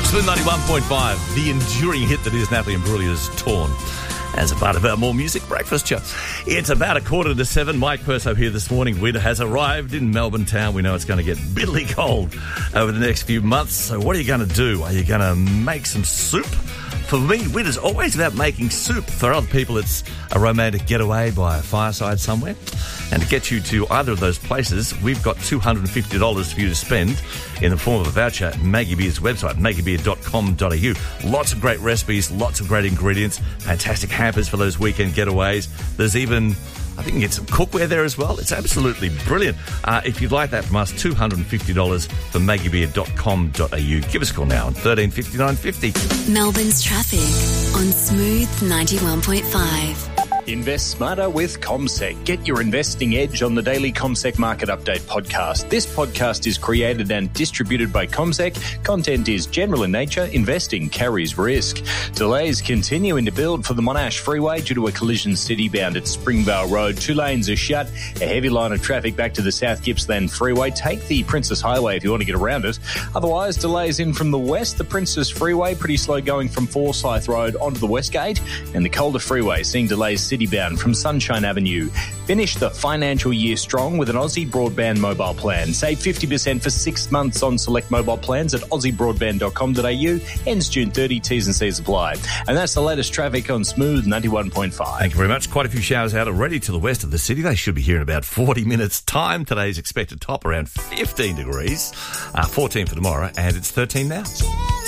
Smooth 91.5, the enduring hit that is Natalie Imbruglia's Torn. As a part of our More Music Breakfast show. It's about 6:45. Mike Perso here this morning. Winter has arrived in Melbourne town. We know it's going to get bitterly cold over the next few months. So what are you going to do? Are you going to make some soup? For me, winter's always about making soup. For other people, it's a romantic getaway by a fireside somewhere. And to get you to either of those places, we've got $250 for you to spend in the form of a voucher at Maggie Beer's website, maggiebeer.com.au. Lots of great recipes, lots of great ingredients, fantastic hampers for those weekend getaways. There's even, I think you can get some cookware there as well. It's absolutely brilliant. If you'd like that from us, $250 for maggiebeer.com.au. Give us a call now on 13 59 50. Melbourne's traffic on Smooth 91.5. Invest smarter with CommSec. Get your investing edge on the daily CommSec Market Update podcast. This podcast is created and distributed by CommSec. Content is general in nature. Investing carries risk. Delays continuing to build for the Monash Freeway due to a collision city-bound at Springvale Road. 2 lanes are shut. A heavy line of traffic back to the South Gippsland Freeway. Take the Princess Highway if you want to get around it. Otherwise, delays in from the west. The Princess Freeway, pretty slow going from Forsyth Road onto the West Gate. And the Calder Freeway, seeing delays city-bound from Sunshine Avenue. Finish the financial year strong with an Aussie Broadband mobile plan. Save 50% for 6 months on select mobile plans at aussiebroadband.com.au. Ends June 30. T's and C's apply. And that's the latest traffic on Smooth 91.5. Thank you very much. Quite a few showers out already to the west of the city. They should be here in about 40 minutes' time. Today's expected top around 15 degrees. 14 for tomorrow, and it's 13 now.